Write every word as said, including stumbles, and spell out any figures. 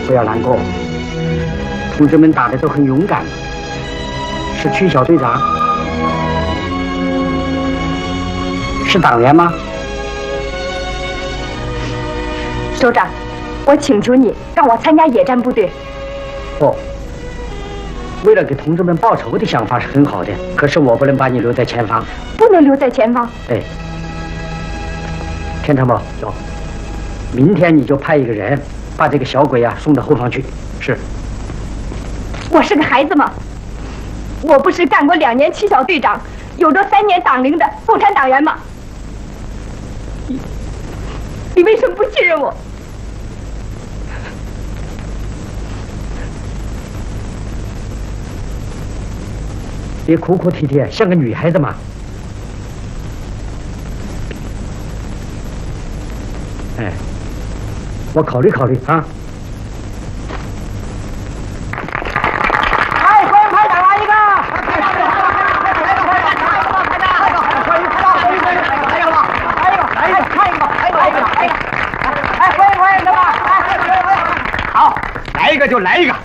不要难过，同志们打的都很勇敢。是区小队长？是党员吗？ 首长，我请求你让我参加野战部队。 不，为了给同志们报仇的想法是很好的，可是我不能把你留在前方。 不能留在前方。 哎，田承宝，走，明天你就派一个人把这个小鬼啊送到后方去。是。 我是个孩子吗？我不是干过两年区小队长，有着三年党龄的共产党员吗？你，你为什么不信任我？ 别哭哭啼啼，像个女孩子嘛。哎，我考虑考虑啊。 哎，欢迎排长来一个！来一个，来一个，来一个，来一个，看一个，来一个，来一个，来一个！哎，欢迎欢迎，什么？好，来一个就来一个。